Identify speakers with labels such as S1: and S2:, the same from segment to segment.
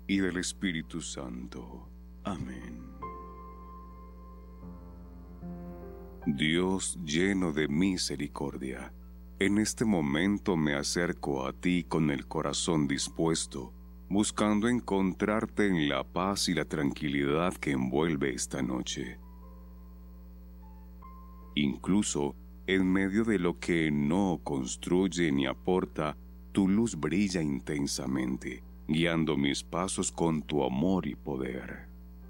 S1: y del Espíritu Santo. Amén. Dios lleno de misericordia, en este momento me acerco a ti con el corazón dispuesto, buscando encontrarte en la paz y la tranquilidad que envuelve esta noche. Incluso en medio de lo que no construye ni aporta, tu luz brilla intensamente, guiando mis pasos con tu amor y poder.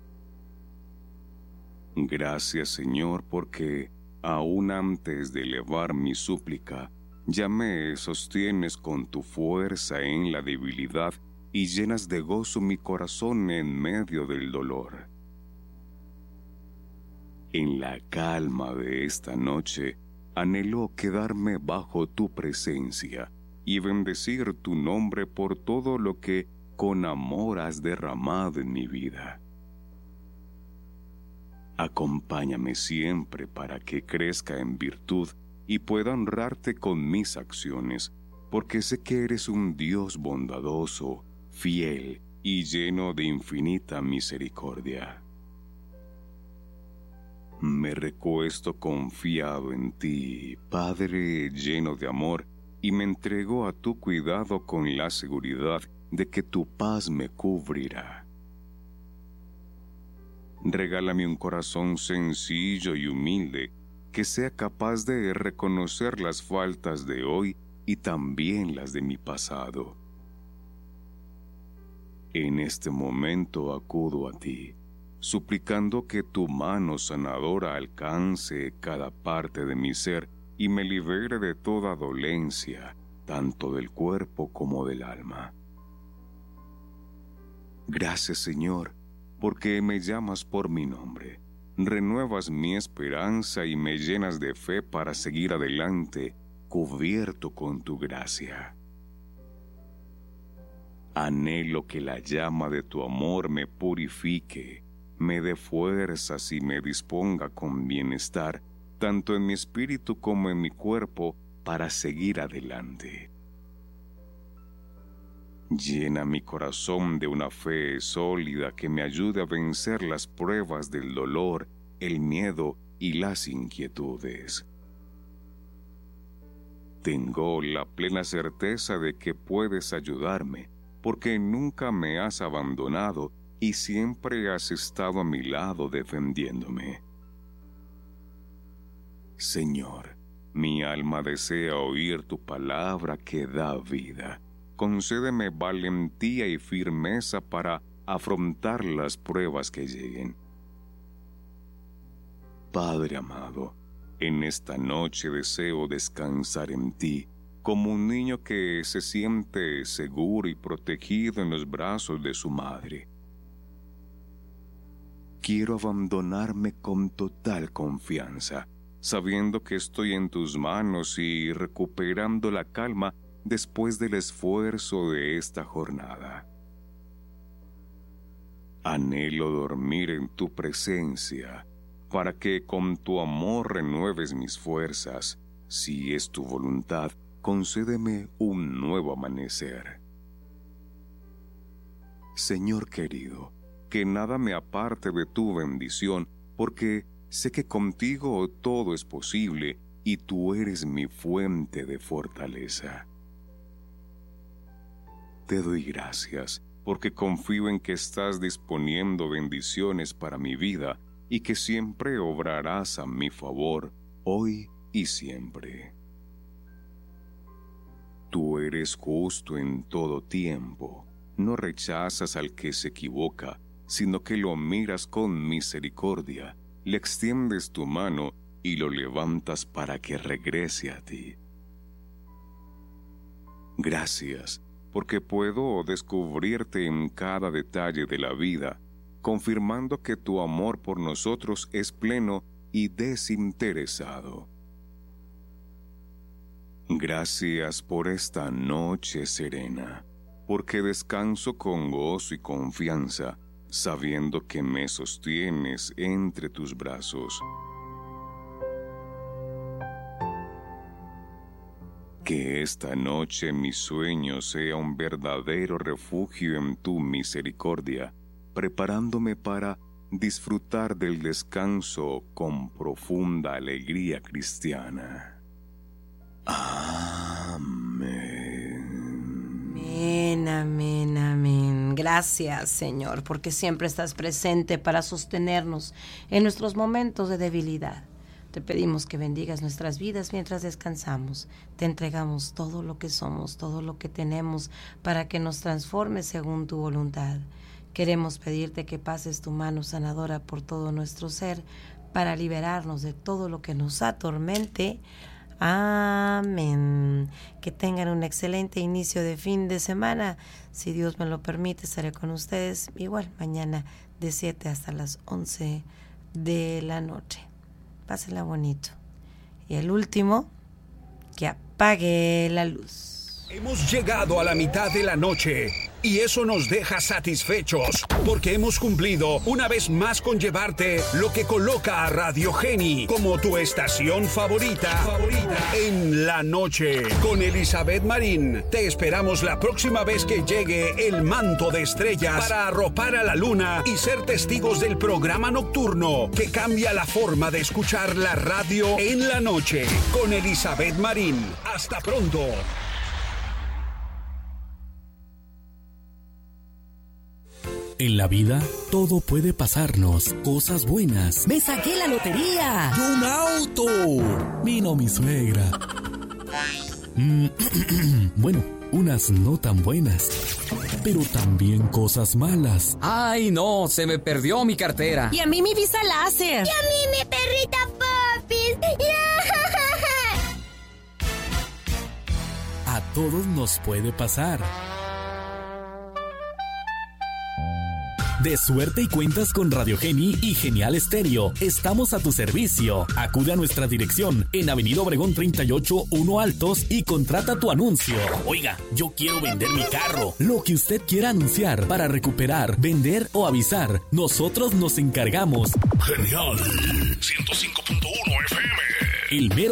S1: Gracias, Señor, porque aún antes de elevar mi súplica, ya me sostienes con tu fuerza en la debilidad y llenas de gozo mi corazón en medio del dolor. En la calma de esta noche, anhelo quedarme bajo tu presencia y bendecir tu nombre por todo lo que con amor has derramado en mi vida. Acompáñame siempre para que crezca en virtud y pueda honrarte con mis acciones, porque sé que eres un Dios bondadoso, fiel y lleno de infinita misericordia. Me recuesto confiado en ti, Padre lleno de amor, y me entrego a tu cuidado con la seguridad de que tu paz me cubrirá. Regálame un corazón sencillo y humilde, que sea capaz de reconocer las faltas de hoy y también las de mi pasado. En este momento acudo a ti, suplicando que tu mano sanadora alcance cada parte de mi ser y me libere de toda dolencia, tanto del cuerpo como del alma. Gracias, Señor, porque me llamas por mi nombre, renuevas mi esperanza y me llenas de fe para seguir adelante, cubierto con tu gracia. Anhelo que la llama de tu amor me purifique, me dé fuerzas y me disponga con bienestar, tanto en mi espíritu como en mi cuerpo, para seguir adelante. Llena mi corazón de una fe sólida que me ayude a vencer las pruebas del dolor, el miedo y las inquietudes. Tengo la plena certeza de que puedes ayudarme, porque nunca me has abandonado y siempre has estado a mi lado defendiéndome. Señor, mi alma desea oír tu palabra que da vida. Concédeme valentía y firmeza para afrontar las pruebas que lleguen. Padre amado, en esta noche deseo descansar en ti, como un niño que se siente seguro y protegido en los brazos de su madre. Quiero abandonarme con total confianza, sabiendo que estoy en tus manos y recuperando la calma después del esfuerzo de esta jornada. Anhelo dormir en tu presencia, para que con tu amor renueves mis fuerzas. Si es tu voluntad, concédeme un nuevo amanecer. Señor querido, que nada me aparte de tu bendición, porque sé que contigo todo es posible y tú eres mi fuente de fortaleza. Te doy gracias, porque confío en que estás disponiendo bendiciones para mi vida y que siempre obrarás a mi favor, hoy y siempre. Tú eres justo en todo tiempo, no rechazas al que se equivoca, sino que lo miras con misericordia, le extiendes tu mano y lo levantas para que regrese a ti. Gracias, porque puedo descubrirte en cada detalle de la vida, confirmando que tu amor por nosotros es pleno y desinteresado. Gracias por esta noche serena, porque descanso con gozo y confianza, sabiendo que me sostienes entre tus brazos. Que esta noche mi sueño sea un verdadero refugio en tu misericordia, preparándome para disfrutar del descanso con profunda alegría cristiana. Amén.
S2: Amén, amén, amén. Gracias, Señor, porque siempre estás presente para sostenernos en nuestros momentos de debilidad. Te pedimos que bendigas nuestras vidas mientras descansamos. Te entregamos todo lo que somos, todo lo que tenemos, para que nos transformes según tu voluntad. Queremos pedirte que pases tu mano sanadora por todo nuestro ser, para liberarnos de todo lo que nos atormente. Amén. Que tengan un excelente inicio de fin de semana. Si Dios me lo permite, estaré con ustedes igual mañana de 7 hasta las 11 de la noche. Pásenla bonito. Y el último, que apague la luz.
S3: Hemos llegado a la mitad de la noche y eso nos deja satisfechos porque hemos cumplido una vez más con llevarte lo que coloca a Radio Geni como tu estación favorita en la noche. Con Elizabeth Marín, te esperamos la próxima vez que llegue el manto de estrellas para arropar a la luna y ser testigos del programa nocturno que cambia la forma de escuchar la radio en la noche. Con Elizabeth Marín. Hasta pronto.
S4: En la vida, todo puede pasarnos. Cosas buenas.
S5: ¡Me saqué la lotería!
S4: ¡Y un auto! Vino mi suegra. Bueno, unas no tan buenas. Pero también cosas malas.
S6: ¡Ay, no! Se me perdió mi cartera.
S5: Y a mí mi visa láser.
S7: Y a mí mi perrita Popis.
S4: A todos nos puede pasar. De suerte y cuentas con Radio Geni y Genial Estéreo. Estamos a tu servicio. Acude a nuestra dirección en Avenida Obregón 38, 1 Altos y contrata tu anuncio. Oiga, yo quiero vender mi carro. Lo que usted quiera anunciar para recuperar, vender o avisar, nosotros nos encargamos.
S8: Genial 105.1 FM.
S4: El mero